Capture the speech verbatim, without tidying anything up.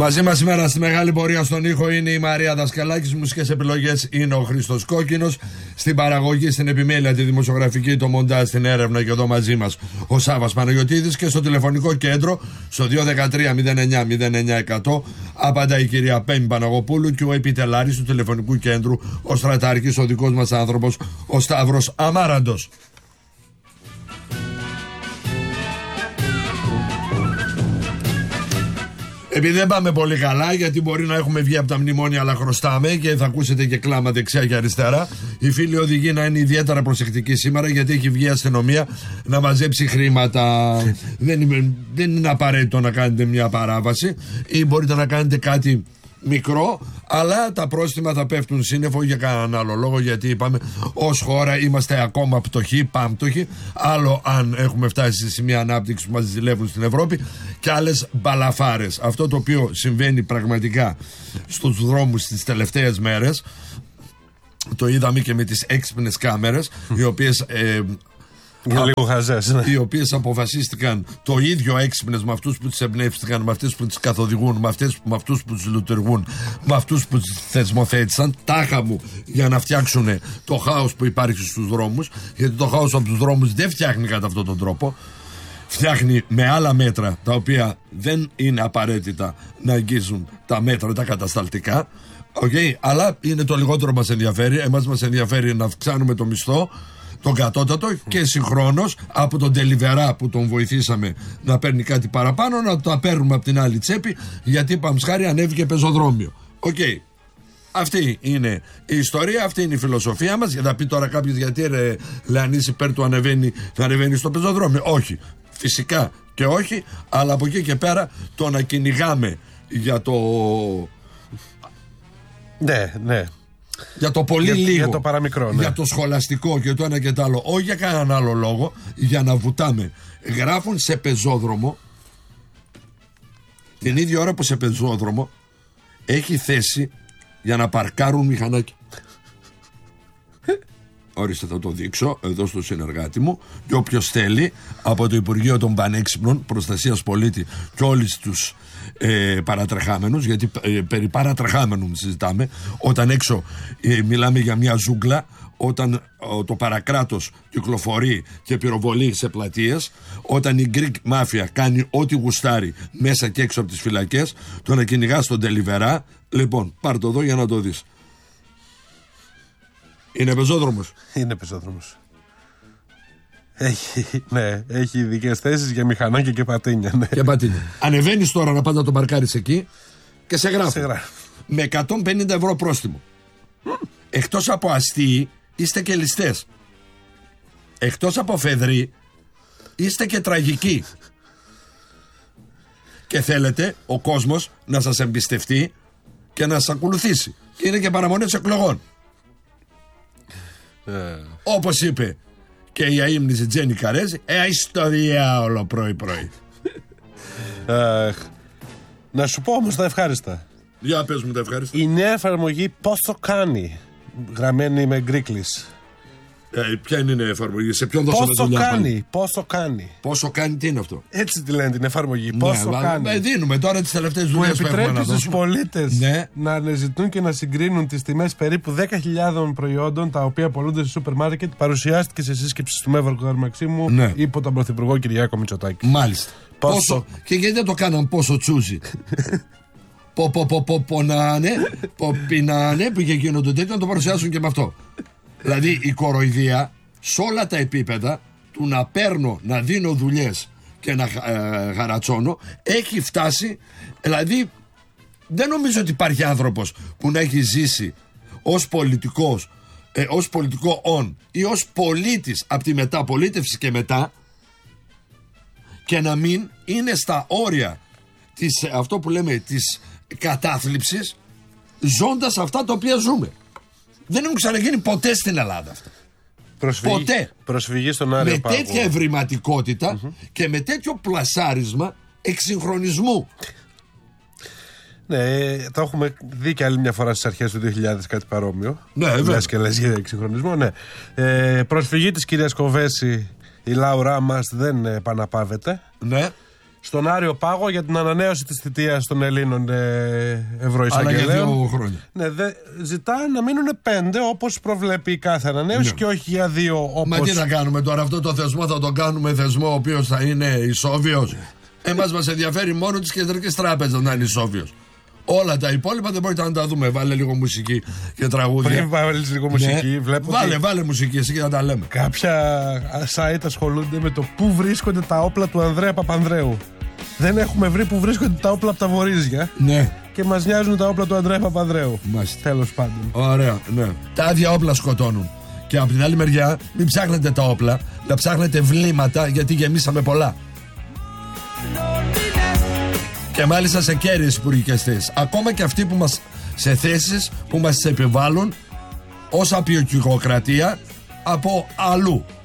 Μαζί μας σήμερα στη μεγάλη πορεία στον ήχο είναι η Μαρία Δασκαλάκη. Στις μουσικές επιλογές είναι ο Χρήστος Κόκκινος. Στην παραγωγή, στην επιμέλεια, τη δημοσιογραφική, το μοντάζ, την έρευνα και εδώ μαζί μας ο Σάββας Παναγιωτίδης. Και στο τηλεφωνικό κέντρο, στο δύο ένα τρία μηδέν εννιά μηδέν εννιά εκατό, απαντά η κυρία Πέμπη Παναγοπούλου και ο επιτελάρης του τηλεφωνικού κέντρου, ο στρατάρχης, ο δικός μας άνθρωπος, ο Σταύρος Αμάραντος. Επειδή δεν πάμε πολύ καλά, γιατί μπορεί να έχουμε βγει από τα μνημόνια, αλλά χρωστάμε και θα ακούσετε και κλάμα δεξιά και αριστερά. Η φίλη οδηγεί να είναι ιδιαίτερα προσεκτική σήμερα, γιατί έχει βγει η αστυνομία να μαζέψει χρήματα. δεν, είναι, δεν είναι απαραίτητο να κάνετε μια παράβαση, ή μπορείτε να κάνετε κάτι μικρό, αλλά τα πρόστιμα θα πέφτουν σύννεφο για κανέναν άλλο λόγο, γιατί είπαμε ως χώρα είμαστε ακόμα πτωχοί, πάμπτωχοι. Άλλο αν έχουμε φτάσει σε σημεία ανάπτυξη που μας ζηλεύουν στην Ευρώπη, και άλλες μπαλαφάρες. Αυτό το οποίο συμβαίνει πραγματικά στους δρόμους τις τελευταίες μέρες, το είδαμε και με τις έξυπνες κάμερες, οι οποίες ε, Για λίγο χαζές, ναι. οι οποίες αποφασίστηκαν το ίδιο έξυπνες με αυτούς που τις εμπνεύστηκαν, με αυτές που τις καθοδηγούν, με, αυτές, με αυτούς που τις λειτουργούν, με αυτούς που τις θεσμοθέτησαν, τάχα μου, για να φτιάξουν το χάος που υπάρχει στους δρόμους. Γιατί το χάος από τους δρόμους δεν φτιάχνει κατά αυτόν τον τρόπο. Φτιάχνει με άλλα μέτρα, τα οποία δεν είναι απαραίτητα να αγγίζουν τα μέτρα, τα κατασταλτικά. Okay, αλλά είναι το λιγότερο μας ενδιαφέρει. Εμάς μας ενδιαφέρει να αυξάνουμε το μισθό, τον κατώτατο, και συγχρόνως από τον Τελιβερά που τον βοηθήσαμε να παίρνει κάτι παραπάνω, να το παίρνουμε από την άλλη τσέπη, γιατί παμψχάρι ανέβηκε πεζοδρόμιο. Οκ. Okay. Αυτή είναι η ιστορία, αυτή είναι η φιλοσοφία μας. Για να πει τώρα κάποιος, γιατί ρε Λεανής υπέρ του ανεβαίνει, να ανεβαίνει στο πεζοδρόμιο. Όχι. Φυσικά και όχι, αλλά από εκεί και πέρα το να κυνηγάμε για το. Ναι, ναι. Για το πολύ για, λίγο, για το παραμικρό, ναι. Για το σχολαστικό και το ένα και το άλλο, όχι για κανέναν άλλο λόγο, για να βουτάμε. Γράφουν σε πεζόδρομο, την ίδια ώρα που σε πεζόδρομο έχει θέση για να παρκάρουν μηχανάκια. Ορίστε, θα το δείξω εδώ στο συνεργάτη μου, και όποιος θέλει από το Υπουργείο των Πανέξυπνων, Προστασίας Πολίτη και όλους τους ε, παρατρεχάμενους, γιατί ε, περί παρατρεχάμενων συζητάμε, όταν έξω ε, μιλάμε για μια ζούγκλα, όταν ε, το παρακράτος κυκλοφορεί και πυροβολεί σε πλατείες, όταν η Greek Mafia κάνει ό,τι γουστάρει μέσα και έξω από τις φυλακές, το να κυνηγάς τον Τελιβερά. Λοιπόν, πάρ' το εδώ για να το δεις. Είναι πεζόδρομος. Είναι πεζόδρομος. Έχει, ναι, έχει ειδικές θέσεις για μηχανάκια και πατίνια. Ναι. Και πατίνια. Ανεβαίνεις τώρα να πας να το παρκάρεις εκεί και σε γράφω. Σε γράφω. Με εκατόν πενήντα ευρώ πρόστιμο. Εκτός από αστείοι, είστε και ληστές. Εκτός από φεδροί, είστε και τραγικοί. Και θέλετε ο κόσμος να σας εμπιστευτεί και να σας ακολουθήσει. Και είναι και παραμονές εκλογών. Uh. Όπως είπε και η αείμνηση Τζένι Καρέζη, ε, στο διάολο πρωί πρωί. uh, Να σου πω όμως τα ευχάριστα. Για πες μου τα ευχάριστα. Η νέα εφαρμογή πόσο κάνει, γραμμένη με γκρίκλις. Ε, ποια είναι η εφαρμογή, σε ποιον δώσαμε πόσο δουλειά κάνει, πάλι? πόσο κάνει. Πόσο κάνει, τι είναι αυτό? Έτσι τη λένε την εφαρμογή. Πόσο ναι, κάνει. Ε, δίνουμε τώρα τις τελευταίες δουλειές που, που έχουμε να επιτρέπει στους πολίτες ναι. να αναζητούν και να συγκρίνουν τις τιμές περίπου δέκα χιλιάδων προϊόντων τα οποία πολλούνται σε σούπερ μάρκετ. Παρουσιάστηκε σε σύσκεψη του Μέγαρο Μαξίμου, ναι, υπό τον Πρωθυπουργό Κυριάκο Μητσοτάκη. Μάλιστα. Πόσο... πόσο... Και γιατί δεν το κάναν πόσο τσούζι? Πο πο πο πο πονάνε, πο πεινάνε, που είχε εκείνο το τέτοιο, να το παρουσιάσουν και με αυτό. Δηλαδή η κοροϊδία σε όλα τα επίπεδα του να παίρνω, να δίνω δουλειές και να ε, γαρατσώνω, έχει φτάσει. Δηλαδή δεν νομίζω ότι υπάρχει άνθρωπος που να έχει ζήσει ως πολιτικός, ε, ως πολιτικό όν ή ως πολίτης από τη μεταπολίτευση και μετά, και να μην είναι στα όρια της, αυτό που λέμε, της κατάθλιψης, ζώντας αυτά τα οποία ζούμε. Δεν έχουν ξαναγίνει ποτέ στην Ελλάδα αυτά. Προσφυγή, ποτέ. Προσφυγή στον Άριο με Πάγο. τέτοια ευρηματικότητα mm-hmm. και με τέτοιο πλασάρισμα εξυγχρονισμού. Ναι, το έχουμε δει και άλλη μια φορά στις αρχές του δύο χιλιάδες κάτι παρόμοιο. Ναι, βέβαια. Λες και λες για εξυγχρονισμό, ναι. Ε, προσφυγή της κυρίας Κοβέση, η Λάουρά μας δεν επαναπάβεται. Ναι. στον Άριο Πάγο για την ανανέωση της θητείας των Ελλήνων ε, ευρωεισαγγελέων. Αλλά για δύο χρόνια. Ναι, δε, ζητά να μείνουν πέντε όπως προβλέπει κάθε ανανέωση, ναι, και όχι για δύο όπως... Μα τι να κάνουμε τώρα, αυτό το θεσμό θα το κάνουμε θεσμό ο οποίος θα είναι ισόβιος? Εμάς μας ενδιαφέρει μόνο τις κεντρικές τράπεζες να είναι ισόβιος. Όλα τα υπόλοιπα δεν μπορείτε να τα δούμε. Βάλε λίγο μουσική και τραγούδια. Πριν βάλεις λίγο μουσική, ναι, βλέπω. Βάλε, ότι... βάλε μουσική, εσύ και να τα λέμε. Κάποια site ασχολούνται με το πού βρίσκονται τα όπλα του Ανδρέα Παπανδρέου. Δεν έχουμε βρει πού βρίσκονται τα όπλα από τα βορίζια. Ναι. Και μας νοιάζουν τα όπλα του Ανδρέα Παπανδρέου. Μάλιστα. Τέλος πάντων. Ωραία, ναι. Τα άδεια όπλα σκοτώνουν. Και από την άλλη μεριά, μην ψάχνετε τα όπλα, να ψάχνετε βλήματα, γιατί γεμίσαμε πολλά. Και μάλιστα σε κέρυες υπουργικές θέσεις. Ακόμα και αυτοί που μας, σε θέσεις που μας τις επιβάλλουν ως απειοκικοκρατία από αλλού.